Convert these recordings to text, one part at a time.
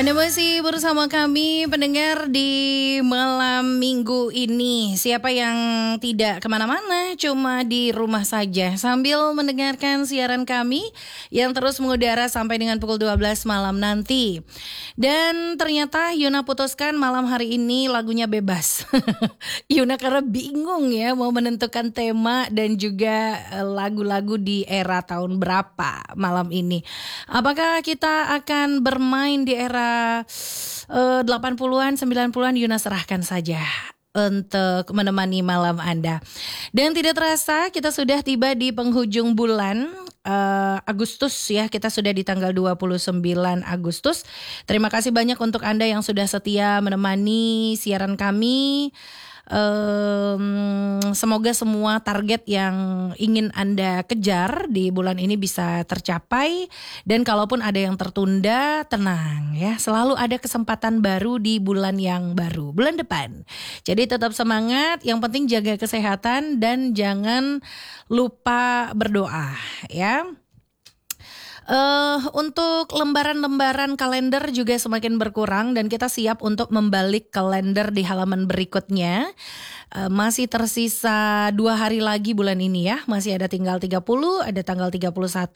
Anda masih bersama kami pendengar di malam minggu ini. Siapa yang tidak kemana-mana, cuma di rumah saja sambil mendengarkan siaran kami yang terus mengudara sampai dengan pukul 12 malam nanti. Dan ternyata Yuna putuskan malam hari ini lagunya bebas. Yuna karena bingung ya mau menentukan tema dan juga lagu-lagu di era tahun berapa malam ini. Apakah kita akan bermain di era 80-an, 90-an, Yuna serahkan saja untuk menemani malam Anda. Dan tidak terasa kita sudah tiba di penghujung bulan Agustus ya. Kita sudah di tanggal 29 Agustus. Terima kasih banyak untuk Anda yang sudah setia menemani siaran kami. Semoga semua target yang ingin Anda kejar di bulan ini bisa tercapai. Dan kalaupun ada yang tertunda, tenang ya, selalu ada kesempatan baru di bulan yang baru, bulan depan. Jadi tetap semangat, yang penting jaga kesehatan dan jangan lupa berdoa ya. Untuk lembaran-lembaran kalender juga semakin berkurang dan kita siap untuk membalik kalender di halaman berikutnya. Masih tersisa 2 hari lagi bulan ini ya. Masih ada tinggal 30, ada tanggal 31.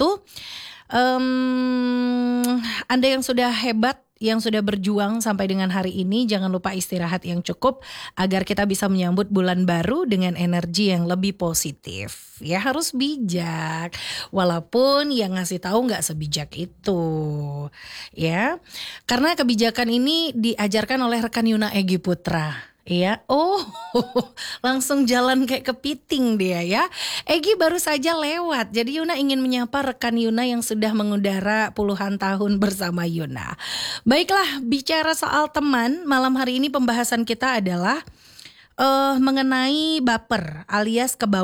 Anda yang sudah hebat, yang sudah berjuang sampai dengan hari ini, jangan lupa istirahat yang cukup agar kita bisa menyambut bulan baru dengan energi yang lebih positif. Ya harus bijak, walaupun yang ngasih tahu nggak sebijak itu, ya. Karena kebijakan ini diajarkan oleh rekan Yuna Egy Putra. Iya, langsung jalan kayak kepiting dia ya. Egy baru saja lewat, jadi Yuna ingin menyapa rekan Yuna yang sudah mengudara puluhan tahun bersama Yuna. Baiklah, bicara soal teman, malam hari ini pembahasan kita adalah mengenai baper alias kebawa.